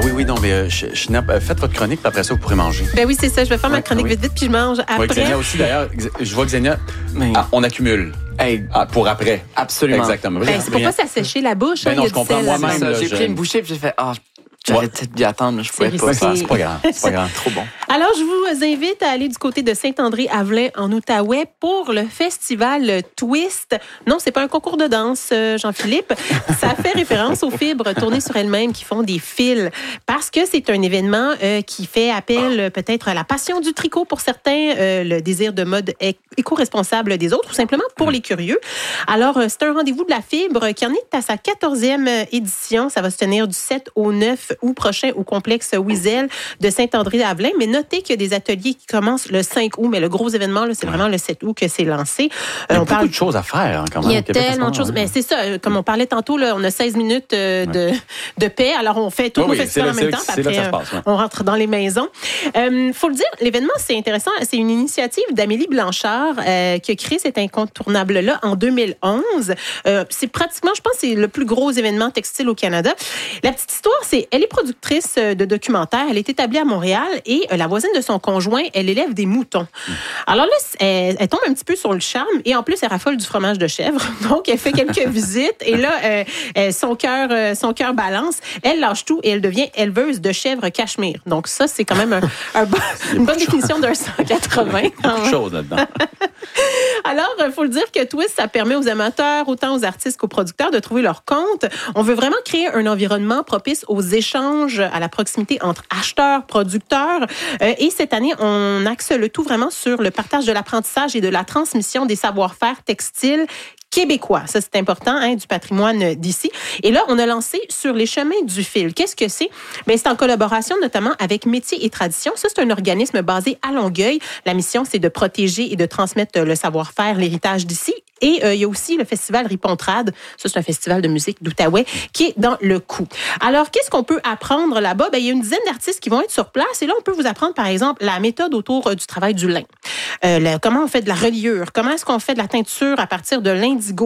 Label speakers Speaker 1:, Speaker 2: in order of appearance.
Speaker 1: oui, non, mais faites votre chronique, puis après ça, vous pourrez manger.
Speaker 2: Ben oui, c'est ça. Je vais faire ma chronique vite, puis je mange après.
Speaker 1: Oui, Xenia aussi, d'ailleurs. Je vois que Xenia, on accumule. Pour après.
Speaker 3: Absolument.
Speaker 1: Exactement.
Speaker 2: C'est pour pas s'assécher la bouche.
Speaker 1: Ben non, je comprends moi-même.
Speaker 3: J'ai pris une bouchée, puis j'ai fait, j'aurais peut-être dû attendre, mais je pouvais pas.
Speaker 1: C'est pas grave. C'est pas grave.
Speaker 3: Trop bon.
Speaker 2: Alors, je vous invite à aller du côté de Saint-André-Avelin, en Outaouais, pour le festival Twist. Non, c'est pas un concours de danse, Jean-Philippe. Ça fait référence aux fibres tournées sur elles-mêmes qui font des fils. Parce que c'est un événement qui fait appel peut-être à la passion du tricot pour certains, le désir de mode éco-responsable des autres, ou simplement pour les curieux. Alors, c'est un rendez-vous de la fibre qui en est à sa 14e édition. Ça va se tenir du 7 au 9 août prochain au complexe Wiesel de Saint-André-Avelin. Mais notez qu'il y a des ateliers qui commencent le 5 août, mais le gros événement, là, c'est vraiment le 7 août que c'est lancé.
Speaker 1: Il y a beaucoup de choses à faire, quand même.
Speaker 2: Il y a tellement de choses. Mais c'est ça, comme on parlait tantôt, là, on a 16 minutes de paix. Alors, on fait tout le festival en même temps. Après, on rentre dans les maisons. Faut le dire, l'événement, c'est intéressant. C'est une initiative d'Amélie Blanchard qui a créé cet incontournable-là en 2011. C'est pratiquement, je pense, c'est le plus gros événement textile au Canada. La petite histoire, c'est elle est productrice de documentaires. Elle est établie à Montréal et la voisine de son conjoint, elle élève des moutons. Alors là, elle tombe un petit peu sur le charme et en plus, elle raffole du fromage de chèvre. Donc, elle fait quelques visites et là, son cœur balance. Elle lâche tout et elle devient éleveuse de chèvres cachemire. Donc ça, c'est quand même une bonne définition d'un 180.
Speaker 1: Beaucoup de choses là-dedans.
Speaker 2: Alors, il faut le dire que Twist, ça permet aux amateurs, autant aux artistes qu'aux producteurs, de trouver leur compte. On veut vraiment créer un environnement propice aux échanges, à la proximité entre acheteurs, producteurs. Et cette année, on axe le tout vraiment sur le partage de l'apprentissage et de la transmission des savoir-faire textiles québécois. Ça, c'est important, du patrimoine d'ici. Et là, on a lancé sur les chemins du fil. Qu'est-ce que c'est? Bien, c'est en collaboration notamment avec Métiers et Traditions. Ça, c'est un organisme basé à Longueuil. La mission, c'est de protéger et de transmettre le savoir-faire, l'héritage d'ici. Et il y a aussi le festival Ripontrade. Ça, c'est un festival de musique d'Outaouais qui est dans le coup. Alors, qu'est-ce qu'on peut apprendre là-bas? Bien, il y a une dizaine d'artistes qui vont être sur place. Et là, on peut vous apprendre, par exemple, la méthode autour du travail du lin. Comment on fait de la reliure? Comment est-ce qu'on fait de la teinture à partir de l'indigo?